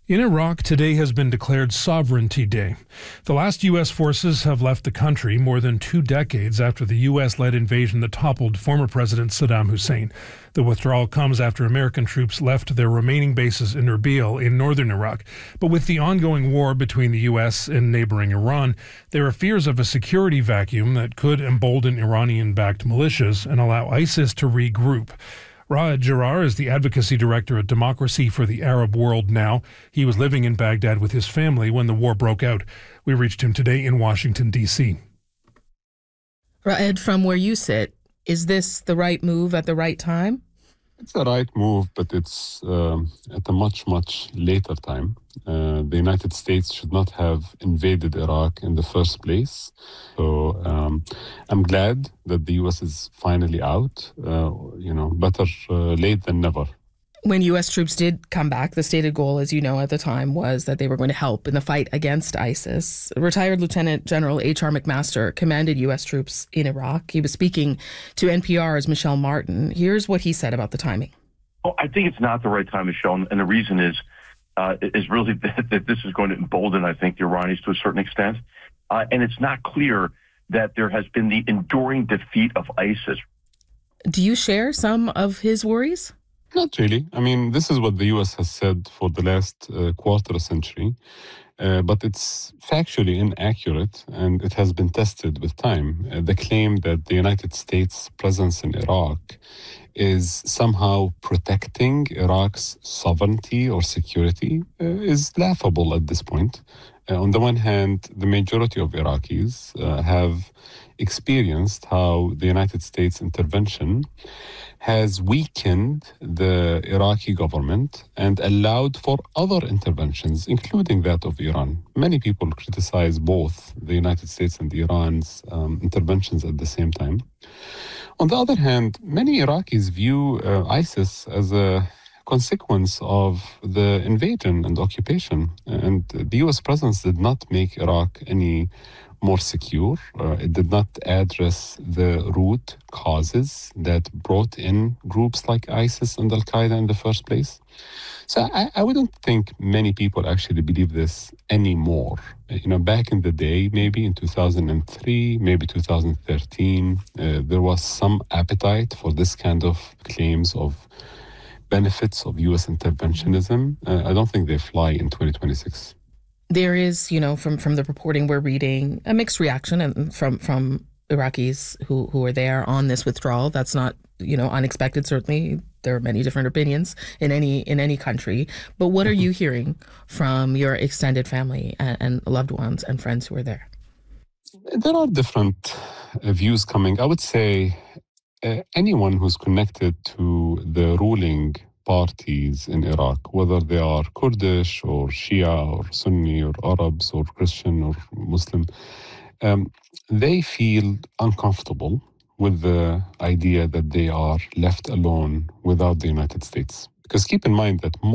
In Iraq, today has been declared Sovereignty Day. The last U.S. forces have left the country more than 2 decades after the U.S.-led invasion that toppled former President Saddam Hussein. The withdrawal comes after American troops left their remaining bases in Erbil in northern Iraq. But with the ongoing war between the U.S. and neighboring Iran, there are fears of a security vacuum that could embolden Iranian-backed militias and allow ISIS to regroup. Raed Jarrar is the advocacy director at Democracy for the Arab World Now. He was living in Baghdad with his family when the war broke out. We reached him today in Washington, D.C. Raed, from where you sit, is this the right move at the right time? It's the right move, but it's at a much, much later time. The United States should not have invaded Iraq in the first place. So I'm glad that the U.S. is finally out. Better late than never. When U.S. troops did come back, the stated goal, as you know, at the time was that they were going to help in the fight against ISIS. Retired Lieutenant General H.R. McMaster commanded U.S. troops in Iraq. He was speaking to NPR's Michelle Martin. Here's what he said about the timing. Well, I think it's not the right time, Michelle, and the reason is really that this is going to embolden, I think, the Iranians to a certain extent. And it's not clear that there has been the enduring defeat of ISIS. Do you share some of his worries? Not really. I mean, this is what the U.S. has said for the last quarter century, but it's factually inaccurate, and it has been tested with time. The claim that the United States' presence in Iraq is somehow protecting Iraq's sovereignty or security is laughable at this point. On the one hand, the majority of Iraqis have experienced how the United States intervention has weakened the Iraqi government and allowed for other interventions, including that of Iran. Many people criticize both the United States and Iran's interventions at the same time. On the other hand, many Iraqis view ISIS as a consequence of the invasion and occupation. And the U.S. presence did not make Iraq any more secure. It did not address the root causes that brought in groups like ISIS and Al-Qaeda in the first place. So I wouldn't think many people actually believe this anymore. Back in the day, maybe in 2003, maybe 2013, there was some appetite for this kind of claims of benefits of U.S. interventionism. I don't think they fly in 2026. There is, from the reporting we're reading, a mixed reaction and from Iraqis who are there on this withdrawal. That's not, unexpected. Certainly, there are many different opinions in any country. But what are you hearing from your extended family and loved ones and friends who are there? There are different views coming. I would say anyone who's connected to the ruling parties in Iraq, whether they are Kurdish or Shia or Sunni or Arabs or Christian or Muslim, they feel uncomfortable with the idea that they are left alone without the United States. Because keep in mind that